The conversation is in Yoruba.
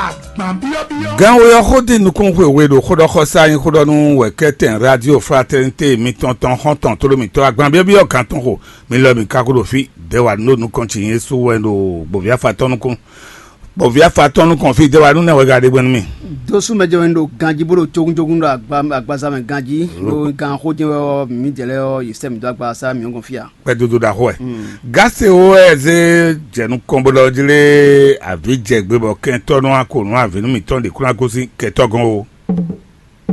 Gan we hodi nu kon we do khodo khosa yin khodo nu we keten radio fraternité mi tonton honton to lo mi to agban bi o kan ton ho mi lo mi ka ko fi de wa no nu continue so we no bovia faton kon fi de wa nu na we ga de gben mi dosu mejo ndo ganji bolo chogun ndo agbaza me ganji no gan hodi mi dele o system do agbaza mi ngon fia pe do da ho gase o eze jenu kombolo jile abi je gbe bo ken to nu akonu avinu mi ton de kura ko si ke to gan o